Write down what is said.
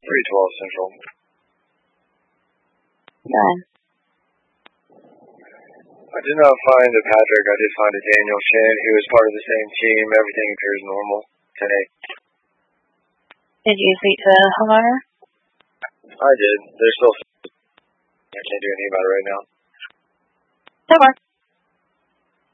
312 Central. None. I did not find a Patrick. I did find a Daniel Shin. He was part of the same team. Everything appears normal. 10-8. Did you speak to the homeowner? I did. They're still... I can't do anything about it right now. No more.